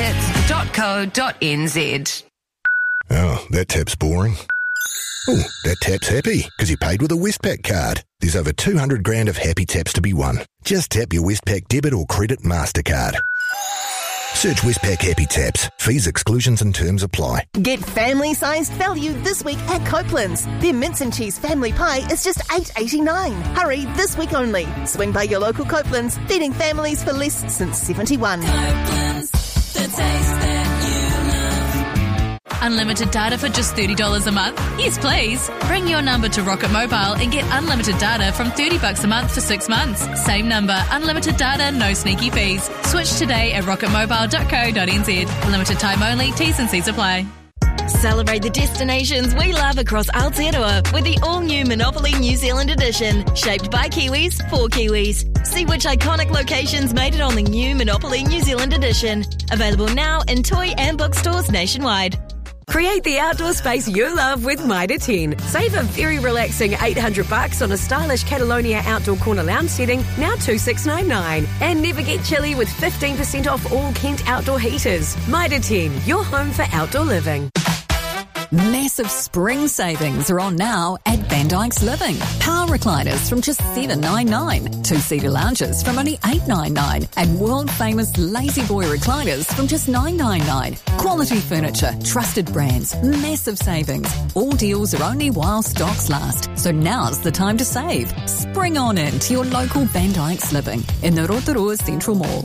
thehits.co.nz. Oh, that tap's boring. Oh, that tap's happy because you paid with a Westpac card. There's over 200 grand of happy taps to be won. Just tap your Westpac debit or credit MasterCard. Search Westpac Happy Taps. Fees, exclusions and terms apply. Get family-sized value this week at Copeland's. Their mince and cheese family pie is just $8.89. Hurry, this week only. Swing by your local Copeland's, feeding families for less since 71. Copeland's, the taste that you love. Unlimited data for just $30 a month? Yes, please. Bring your number to Rocket Mobile and get unlimited data from $30 a month for 6 months. Same number, unlimited data, no sneaky fees. Switch today at rocketmobile.co.nz. Limited time only, T's and C's apply. Celebrate the destinations we love across Aotearoa with the all-new Monopoly New Zealand edition. Shaped by Kiwis, for Kiwis. See which iconic locations made it on the new Monopoly New Zealand edition. Available now in toy and bookstores nationwide. Create the outdoor space you love with Mitre 10. Save a very relaxing $800 on a stylish Catalonia outdoor corner lounge setting, now $2,699. And never get chilly with 15% off all Kent outdoor heaters. Mitre 10, your home for outdoor living. Massive spring savings are on now at Van Dyke's Living. Power recliners from just $7.99. Two-seater lounges from only $8.99. And world-famous Lazy Boy recliners from just $9.99. Quality furniture, trusted brands, massive savings. All deals are only while stocks last. So now's the time to save. Spring on in to your local Van Dyke's Living in the Rotorua Central Mall.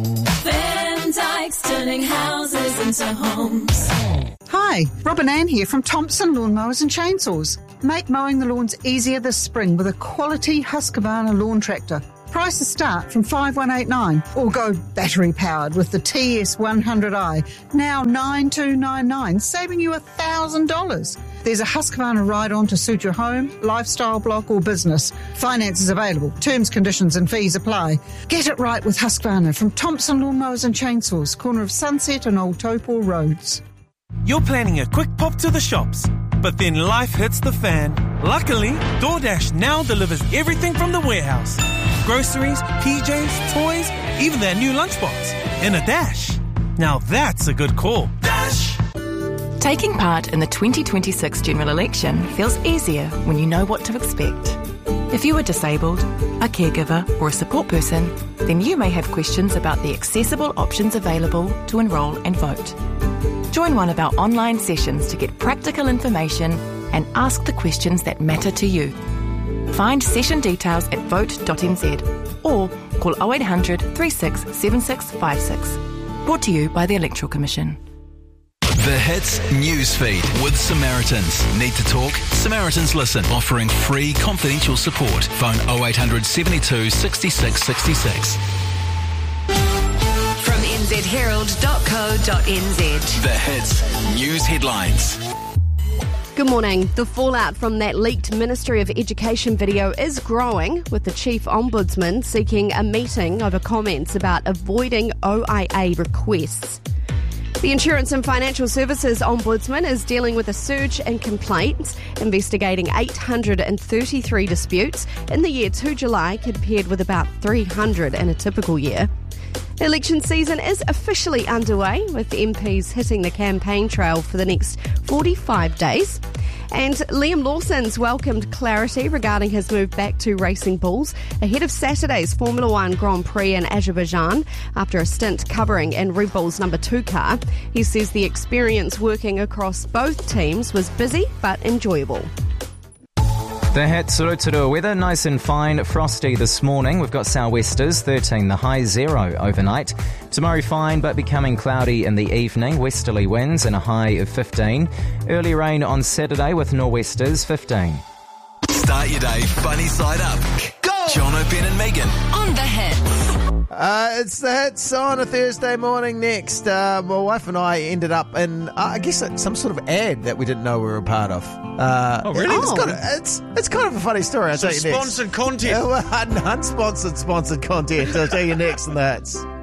Van Dyke's, turning houses into homes. Hi, Robin Ann here from Thompson Lawnmowers and Chainsaws. Make mowing the lawns easier this spring with a quality Husqvarna lawn tractor. Prices start from $5,189 or go battery powered with the TS100i, now $9,299, saving you $1,000. There's a Husqvarna ride-on to suit your home, lifestyle, block or business. Finance is available. Terms, conditions and fees apply. Get it right with Husqvarna from Thompson Lawnmowers and Chainsaws, corner of Sunset and Old Topol Roads. You're planning a quick pop to the shops, but then life hits the fan. Luckily, DoorDash now delivers everything from the warehouse. Groceries, PJs, toys, even their new lunchbox. In a dash. Now that's a good call. Dash! Taking part in the 2026 general election feels easier when you know what to expect. If you are disabled, a caregiver or a support person, then you may have questions about the accessible options available to enrol and vote. Join one of our online sessions to get practical information and ask the questions that matter to you. Find session details at vote.nz or call 0800 36 7656. Brought to you by the Electoral Commission. The Hits Newsfeed with Samaritans. Need to talk? Samaritans Listen, offering free confidential support. Phone 0800 72 66 66. nzherald.co.nz. The Hits News Headlines. Good morning. The fallout from that leaked Ministry of Education video is growing, with the Chief Ombudsman seeking a meeting over comments about avoiding OIA requests. The Insurance and Financial Services Ombudsman is dealing with a surge in complaints, investigating 833 disputes in the year to July, compared with about 300 in a typical year. The election season is officially underway, with MPs hitting the campaign trail for the next 45 days. And Liam Lawson's welcomed clarity regarding his move back to racing bulls ahead of Saturday's Formula One Grand Prix in Azerbaijan after a stint covering in Red Bull's number 2 car. He says the experience working across both teams was busy but enjoyable. The Hits Rotorua weather, nice and fine, frosty this morning. We've got sou'westers, 13, the high 0 overnight. Tomorrow fine but becoming cloudy in the evening, westerly winds and a high of 15. Early rain on Saturday with nor'westers, 15. Start your day funny side up. Go! Jono, Ben and Megan On the Hits. It's the Hits on a Thursday morning next. My wife and I ended up in, I guess, some sort of ad that we didn't know we were a part of. Oh, really? It's kind of a funny story. I'll tell you next. Sponsored content. Unsponsored sponsored content. I'll tell you next in the Hits.